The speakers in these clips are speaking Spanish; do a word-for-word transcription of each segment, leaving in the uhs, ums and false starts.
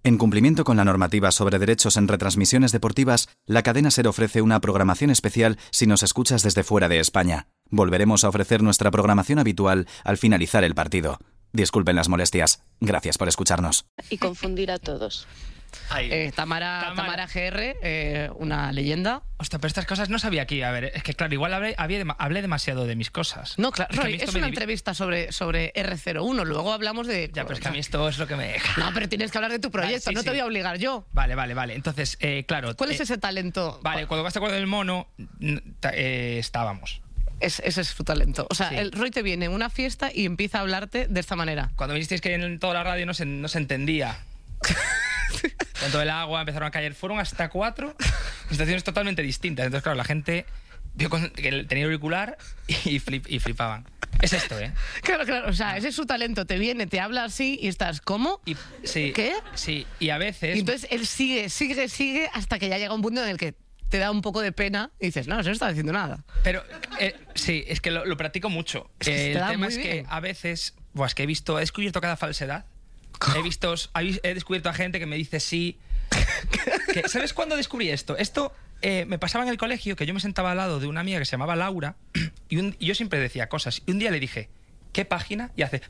En cumplimiento con la normativa sobre derechos en retransmisiones deportivas, la cadena SER ofrece una programación especial si nos escuchas desde fuera de España. Volveremos a ofrecer nuestra programación habitual al finalizar el partido. Disculpen las molestias. Gracias por escucharnos. Y confundir a todos. Eh, Tamara, Tamara. Tamara G R, eh, una leyenda. Hostia, pero estas cosas no sabía aquí. A ver, es que claro, igual hablé, hablé, hablé demasiado de mis cosas. No, claro, es, Roy, es una entrevista sobre, sobre R cero uno. Luego hablamos de... Ya, pero es que a mí esto es lo que me deja. No, pero tienes que hablar de tu proyecto, vale, sí, no sí. te voy a obligar yo. Vale, vale, vale. Entonces, eh, claro... ¿Cuál eh, es ese talento? Vale, cuando vas a acuerdo del mono, eh, estábamos. Es, ese es su talento. O sea, sí. el Roy te viene a una fiesta y empieza a hablarte de esta manera. Cuando me dijisteis que en toda la radio no se, no se entendía... Con todo el agua empezaron a caer. Fueron hasta cuatro situaciones totalmente distintas. Entonces, claro, la gente vio con, que tenía auricular y, flip, y flipaban. Es esto, ¿eh? Claro, claro. O sea, ese es su talento. Te viene, te habla así y estás, ¿cómo? Y, sí, ¿Qué? Sí, y a veces... Y entonces él sigue, sigue, sigue hasta que ya llega un punto en el que te da un poco de pena y dices, no, no se está diciendo nada. Pero, eh, sí, es que lo, lo practico mucho. Es que eh, el tema es bien. que a veces... Buah, es que he visto... He descubierto cada falsedad. He visto, he descubierto a gente que me dice sí. Que, ¿sabes cuándo descubrí esto? Esto eh, me pasaba en el colegio, que yo me sentaba al lado de una amiga que se llamaba Laura y, un, y yo siempre decía cosas. Y un día le dije, ¿qué página? Y hace...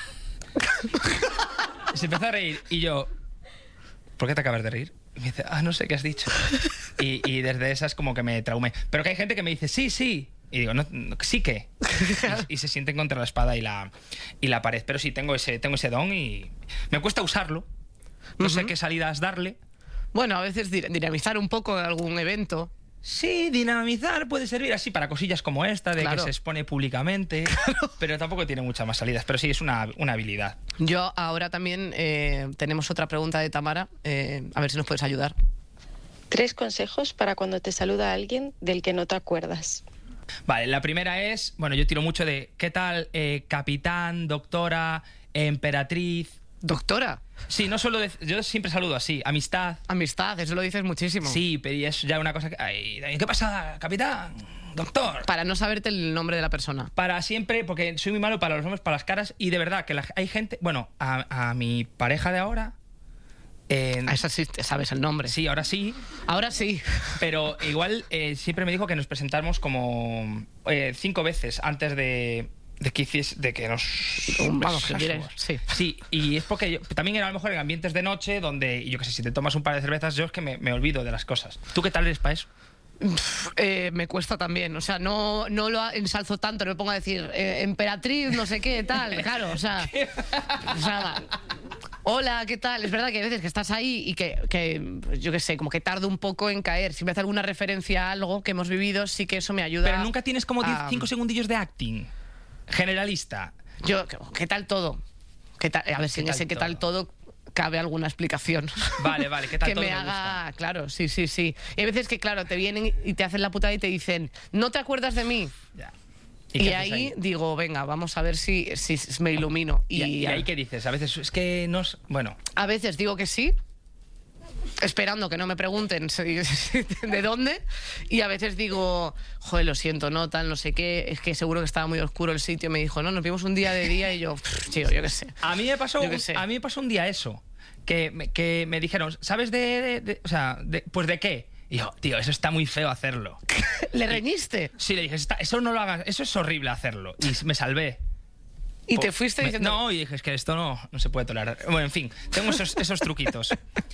Y se empezó a reír. Y yo, ¿por qué te acabas de reír? Y me dice, ah, no sé qué has dicho. Y, y desde esas como que me traumé. Pero que hay gente que me dice, sí, sí. Y digo, no, no, sí que. Y, y se sienten contra la espada y la, y la pared. Pero sí, tengo ese, tengo ese don y me cuesta usarlo. No uh-huh. sé qué salidas darle. Bueno, a veces dinamizar un poco algún evento. Sí, dinamizar puede servir así para cosillas como esta, de claro. que se expone públicamente. Claro. Pero tampoco tiene muchas más salidas. Pero sí, es una, una habilidad. Yo ahora también eh, tenemos otra pregunta de Tamara. Eh, a ver si nos puedes ayudar. Tres consejos para cuando te saluda alguien del que no te acuerdas. Vale, la primera es, bueno, yo tiro mucho de ¿qué tal, eh, capitán, doctora, emperatriz? ¿Doctora? Sí, no solo de, yo siempre saludo así, amistad. Amistad, eso lo dices muchísimo. Sí, pero es ya una cosa que... Ay, ¿qué pasa, capitán? Doctor. Para no saberte el nombre de la persona. Para siempre, porque soy muy malo para los nombres, para las caras, y de verdad que la, hay gente... Bueno, a, a mi pareja de ahora... Eh, a esa sí sabes el nombre. Sí, ahora sí. Ahora sí. Pero igual eh, siempre me dijo que nos presentáramos como eh, cinco veces antes de, de, que, hicies, de que nos... Vamos, que quieres. Sí. Sí, y es porque yo, también era a lo mejor en ambientes de noche donde, yo qué sé, si te tomas un par de cervezas, yo es que me, me olvido de las cosas. ¿Tú qué tal eres para eso? Eh, me cuesta también, o sea, no, no lo ensalzo tanto, no me pongo a decir eh, emperatriz, no sé qué, tal, claro, o sea, o sea, hola, ¿qué tal? Es verdad que hay veces que estás ahí y que, que yo qué sé, como que tardo un poco en caer. Si me hace alguna referencia a algo que hemos vivido, sí que eso me ayuda. Pero nunca tienes como a... cinco segundillos de acting generalista. Yo, ¿qué tal todo? ¿Qué tal? A ver si en ese qué tal todo cabe alguna explicación. Vale, vale, ¿qué tal que todo me, me haga, gusta. Claro, sí, sí, sí. Y hay veces que, claro, te vienen y te hacen la putada y te dicen, ¿no te acuerdas de mí? Ya. Y, y ahí, ahí digo, venga, vamos a ver si, si me ilumino. ¿Y, y, y ahí qué dices? A veces es que no es... Bueno. A veces digo que sí, esperando que no me pregunten de dónde, y a veces digo, joder, lo siento, no, tal, no sé qué, es que seguro que estaba muy oscuro el sitio. Me dijo, no, nos vimos un día de día y yo, tío, yo qué sé. A mí me pasó, un, a mí me pasó un día eso, que me, que me dijeron, ¿sabes de, de, de o sea, de, pues de qué? Y yo, tío, eso está muy feo hacerlo. ¿Le reñiste? Sí, le dije, eso no lo hagas, eso es horrible hacerlo. Y me salvé. ¿Y te fuiste me, diciendo...? No, y dije, es que esto no, no se puede tolerar. Bueno, en fin, tengo esos, esos truquitos.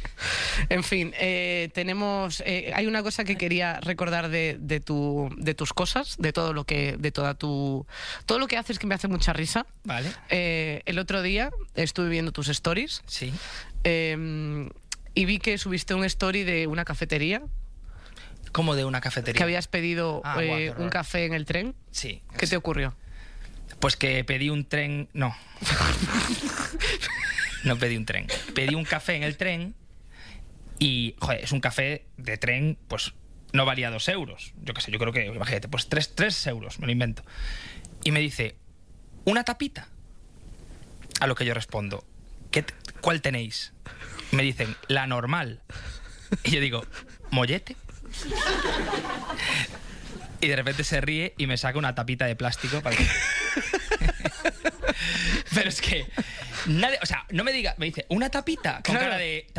En fin, eh, tenemos... Eh, hay una cosa que quería recordar de, de, tu, de tus cosas, de todo lo que... de toda tu... Todo lo que haces que me hace mucha risa. Vale. Eh, el otro día estuve viendo tus stories. Sí. Eh, y vi que subiste un story de una cafetería. ¿Cómo de una cafetería? Que habías pedido ah, eh, guau, un café en el tren. Sí. ¿Qué te ocurrió? Pues que pedí un tren... No. No pedí un tren. Pedí un café en el tren y, joder, es un café de tren, pues no valía dos euros. Yo qué sé, yo creo que, imagínate, pues tres, tres euros, me lo invento. Y me dice, ¿una tapita? A lo que yo respondo, ¿qué, ¿cuál tenéis? Me dicen, la normal. Y yo digo, ¿mollete? Y de repente se ríe y me saca una tapita de plástico para que... Pero es que nadie, o sea, no me diga, me dice, una tapita con claro. cara de...